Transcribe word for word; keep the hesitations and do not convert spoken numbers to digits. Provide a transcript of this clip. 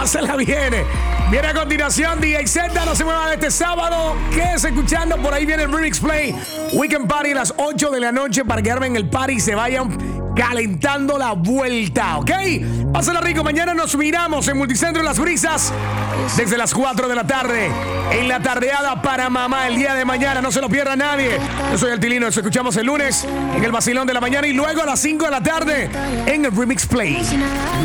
Pásala bien. Viene a continuación D J Z, no se muevan este sábado. Quédese escuchando, por ahí viene el Remix Play. Weekend Party a las ocho de la noche para que armen el party y se vayan calentando la vuelta, ¿ok? Pásala rico, mañana nos miramos en Multicentro Las Brisas desde las cuatro de la tarde. En la tardeada para mamá el día de mañana, no se lo pierda nadie. Yo soy el Tilino, nos escuchamos el lunes en el vacilón de la mañana y luego a las cinco de la tarde en el Remix Play.